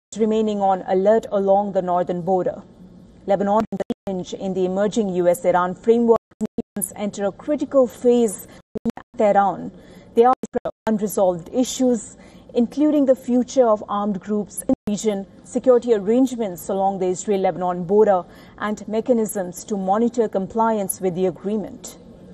remaining on alert along the northern border. Lebanon change in the emerging US-Iran framework enter a critical phase in Tehran. There are unresolved issues, including the future of armed groups in the region, security arrangements along the Israel-Lebanon border, and mechanisms to monitor compliance with the agreement.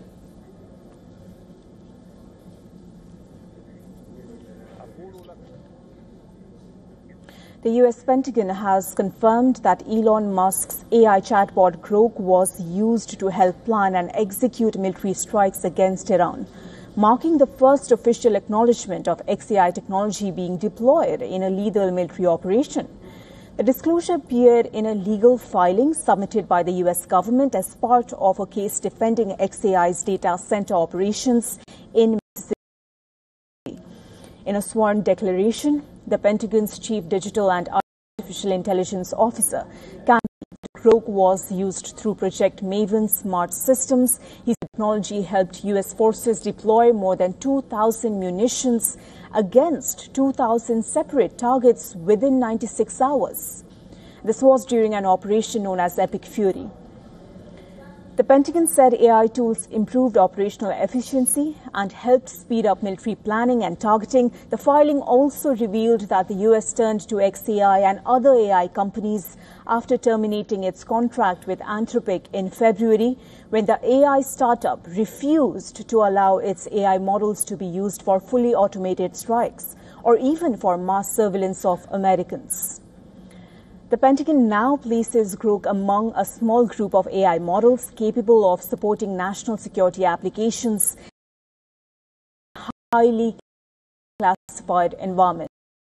The US Pentagon has confirmed that Elon Musk's AI chatbot Grok was used to help plan and execute military strikes against Iran, marking the first official acknowledgement of XAI technology being deployed in a lethal military operation. The disclosure appeared in a legal filing submitted by the US government as part of a case defending XAI's data center operations in Mississippi. In a sworn declaration, the Pentagon's Chief Digital and Artificial Intelligence Officer, Grok was used through Project Maven Smart Systems. His technology helped U.S. forces deploy more than 2,000 munitions against 2,000 separate targets within 96 hours. This was during an operation known as Epic Fury. The Pentagon said AI tools improved operational efficiency and helped speed up military planning and targeting. The filing also revealed that the U.S. turned to XAI and other AI companies after terminating its contract with Anthropic in February, when the AI startup refused to allow its AI models to be used for fully automated strikes or even for mass surveillance of Americans. The Pentagon now places Grok among a small group of AI models capable of supporting national security applications in highly classified environments.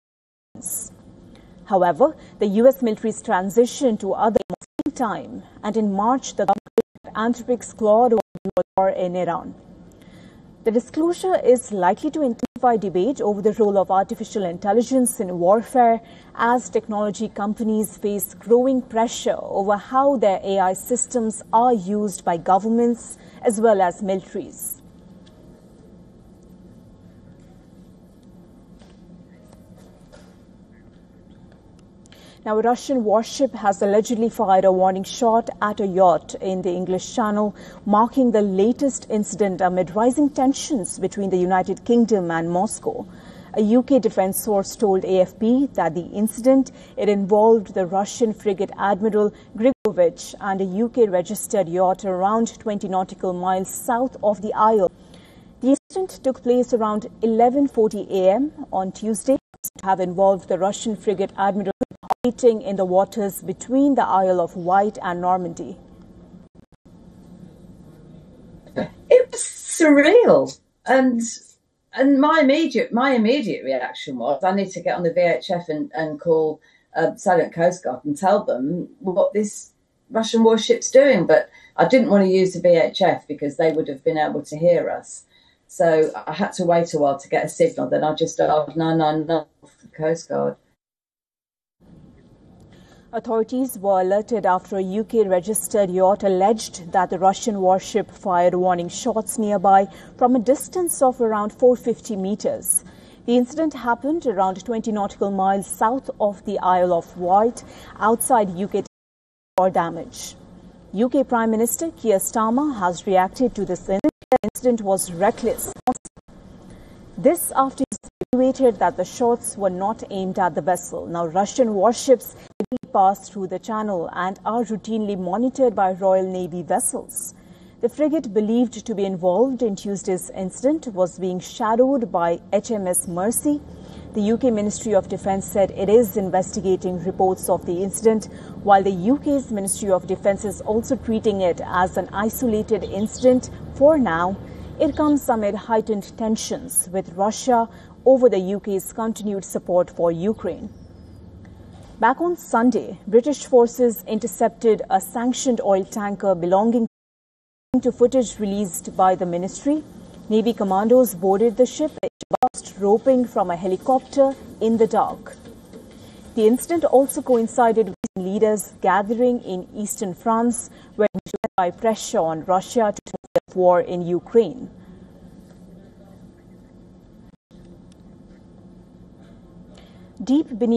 However, the U.S. military's transition to other time, and in March, the Anthropic's Claude war in Iran. The disclosure is likely to intensify debate over the role of artificial intelligence in warfare as technology companies face growing pressure over how their AI systems are used by governments as well as militaries. Now, a Russian warship has allegedly fired a warning shot at a yacht in the English Channel, marking the latest incident amid rising tensions between the United Kingdom and Moscow. A UK defense source told AFP that the incident, it involved the Russian frigate Admiral Grigorovich and a UK-registered yacht around 20 nautical miles south of the Isle. The incident took place around 11:40 a.m. on Tuesday, to have involved the Russian frigate Admiral operating in the waters between the Isle of Wight and Normandy. It was surreal, and my immediate reaction was, I need to get on the VHF and call Salient Coast Guard and tell them what this Russian warship's doing. But I didn't want to use the VHF because they would have been able to hear us. So I had to wait a while to get a signal. Then I just dialed 999 for the Coast Guard. Authorities were alerted after a UK-registered yacht alleged that the Russian warship fired warning shots nearby from a distance of around 450 meters. The incident happened around 20 nautical miles south of the Isle of Wight, outside UK for damage. UK Prime Minister Keir Starmer has reacted to this incident. The incident was reckless. This after he insinuated that the shots were not aimed at the vessel. Now, Russian warships pass through the channel and are routinely monitored by Royal Navy vessels. The frigate believed to be involved in Tuesday's incident was being shadowed by HMS Mercy. The UK Ministry of Defence said it is investigating reports of the incident, while the UK's Ministry of Defence is also treating it as an isolated incident for now. It comes amid heightened tensions with Russia over the UK's continued support for Ukraine. Back on Sunday, British forces intercepted a sanctioned oil tanker belonging to footage released by the ministry. Navy commandos boarded the ship whilst roping from a helicopter in the dark. The incident also coincided with leaders gathering in eastern France, where they apply pressure on Russia to stop the war in Ukraine. Deep beneath